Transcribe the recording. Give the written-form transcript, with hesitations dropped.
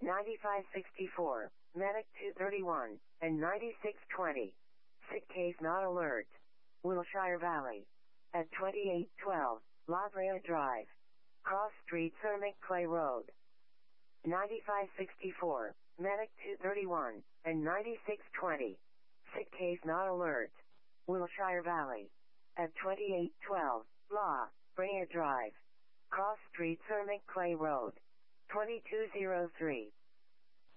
9564, Medic 231, and 9620. Sick case not alert. Wilshire Valley. At 2812, La Brea Drive. Cross Street, Cermak Clay Road. 9564, Medic 231, and 9620. Sick case not alert. Wilshire Valley. At 2812, La Brea Drive. Cross Street, Cermak Clay Road. 2203.